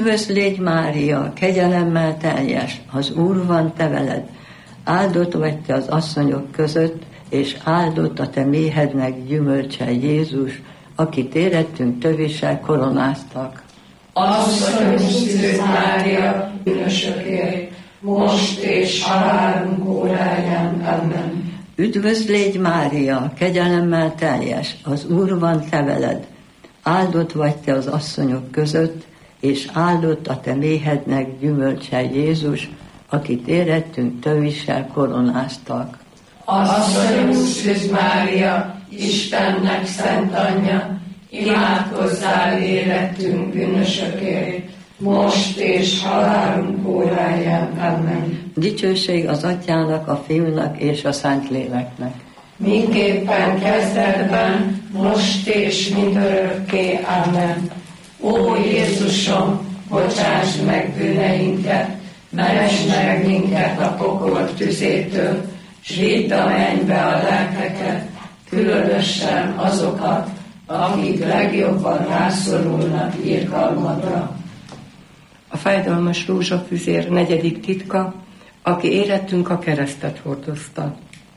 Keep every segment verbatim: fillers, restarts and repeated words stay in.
Üdvös légy Mária, kegyelemmel teljes, az Úr van te veled. Áldott vagy te az asszonyok között, és áldott a te méhednek gyümölcse Jézus, akit érettünk tövéssel koronáztak. Asszonyunk Szűz Mária, bűnösökért, most és halálunk óráján. Amen. Üdvös légy Mária, kegyelemmel teljes, az Úr van te veled. Áldott vagy te az asszonyok között, és áldott a te méhednek gyümölcse Jézus, akit érettünk tövéssel koronáztak. Asszonyunk Szűz Mária, Istennek szent anyja, imádkozzál érettünk bűnösökért, most és halálunk óráján. Amen. Dicsőség az Atyának, a Fiúnak és a Szentléleknek. Miképpen kezdetben, most és mindörökké. Amen. Ó Jézusom, bocsáss meg bűneinket, ments meg minket a pokol tüzétől, s vidd a mennybe a lelkeket, különösen azokat, akik legjobban rászorulnak irgalmadra. A fájdalmas rózsafüzér negyedik titka, aki érettünk a keresztet hordozta.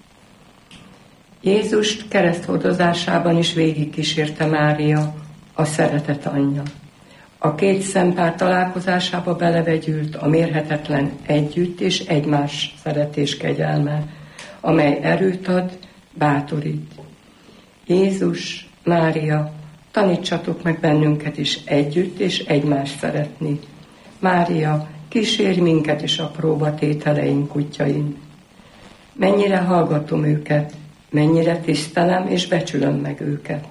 Jézust kereszthordozásában is végigkísérte Mária, a szeretet anyja. A két szempár találkozásába belevegyült a mérhetetlen együtt és egymás szeretés kegyelme, amely erőt ad, bátorít. Jézus, Mária, tanítsatok meg bennünket is együtt és egymást szeretni. Mária, kísérj minket is a próbatételeink útjain. Mennyire hallgatom őket, mennyire tisztelem és becsülöm meg őket.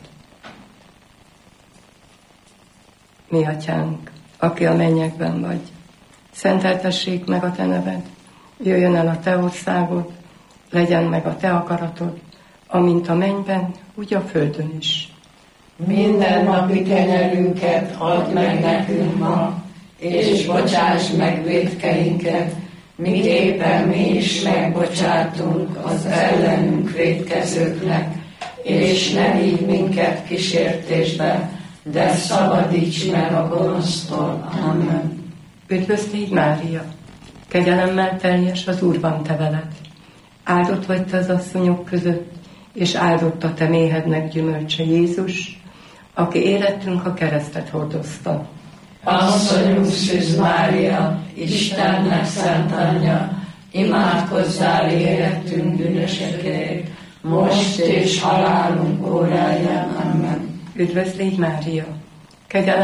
Mi Atyánk, aki a mennyekben vagy, szenteltessék meg a te neved, jöjjön el a te országod, legyen meg a te akaratod, amint a mennyben, úgy a földön is. Minden napi kenyerünket add meg nekünk ma, és bocsáss meg vétkeinket, miképpen mi is megbocsátunk az ellenünk vétkezőknek, és ne vigy minket kísértésbe, de szabadíts meg a gonosztól. Amen. Üdvös légy Mária, kegyelemmel teljes, az Úr van te veled. Áldott vagy te az asszonyok között, és áldott a te méhednek gyümölcse Jézus, aki érettünk a keresztet hordozta. Asszonyunk Szűz Mária, Istennek szent anyja, imádkozzál érettünk bűnösökért, most és halálunk óráján. Amen. Üdvös légy Mária, kegyelemmel